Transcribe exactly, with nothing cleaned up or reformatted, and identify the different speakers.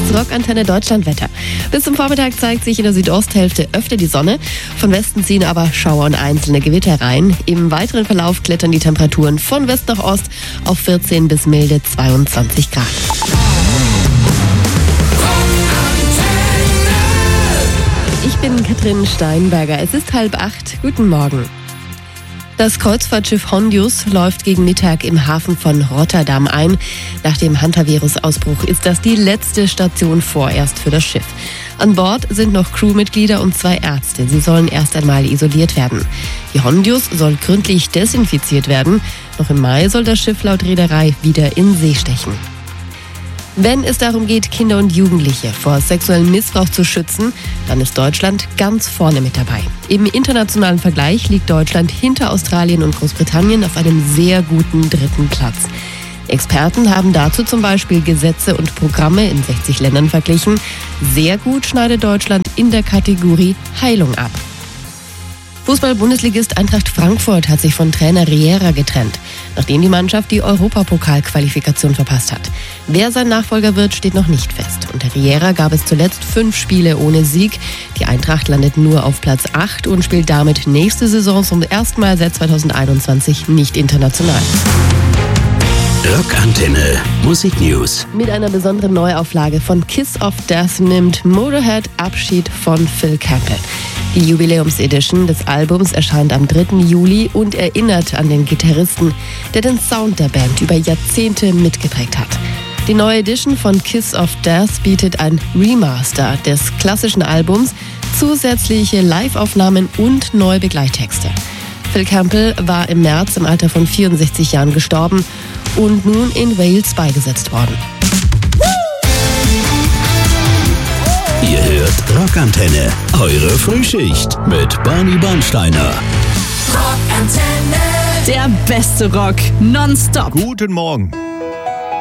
Speaker 1: Rockantenne Deutschlandwetter. Bis zum Vormittag zeigt sich in der Südosthälfte öfter die Sonne. Von Westen ziehen aber Schauer und einzelne Gewitter rein. Im weiteren Verlauf klettern die Temperaturen von West nach Ost auf vierzehn bis milde zweiundzwanzig Grad. Ich bin Katrin Steinberger. Es ist halb acht. Guten Morgen. Das Kreuzfahrtschiff Hondius läuft gegen Mittag im Hafen von Rotterdam ein. Nach dem Hantavirus-Ausbruch ist das die letzte Station vorerst für das Schiff. An Bord sind noch Crewmitglieder und zwei Ärzte. Sie sollen erst einmal isoliert werden. Die Hondius soll gründlich desinfiziert werden. Noch im Mai soll das Schiff laut Reederei wieder in See stechen. Wenn es darum geht, Kinder und Jugendliche vor sexuellem Missbrauch zu schützen, dann ist Deutschland ganz vorne mit dabei. Im internationalen Vergleich liegt Deutschland hinter Australien und Großbritannien auf einem sehr guten dritten Platz. Experten haben dazu zum Beispiel Gesetze und Programme in sechzig Ländern verglichen. Sehr gut schneidet Deutschland in der Kategorie Heilung ab. Fußball-Bundesligist Eintracht Frankfurt hat sich von Trainer Riera getrennt, nachdem die Mannschaft die Europapokal-Qualifikation verpasst hat. Wer sein Nachfolger wird, steht noch nicht fest. Unter Riera gab es zuletzt fünf Spiele ohne Sieg. Die Eintracht landet nur auf Platz acht und spielt damit nächste Saison zum ersten Mal seit zweitausendeinundzwanzig nicht international.
Speaker 2: Rockantenne Musiknews.
Speaker 1: Mit einer besonderen Neuauflage von Kiss of Death nimmt Motorhead Abschied von Phil Campbell. Die Jubiläumsedition des Albums erscheint am dritten Juli und erinnert an den Gitarristen, der den Sound der Band über Jahrzehnte mitgeprägt hat. Die neue Edition von Kiss of Death bietet ein Remaster des klassischen Albums, zusätzliche Live-Aufnahmen und neue Begleittexte. Phil Campbell war im März im Alter von vierundsechzig Jahren gestorben und nun in Wales beigesetzt worden.
Speaker 2: Ihr hört Rockantenne, eure Frühschicht mit Barney Bernsteiner.
Speaker 3: Rockantenne.
Speaker 4: Der beste Rock, nonstop.
Speaker 5: Guten Morgen.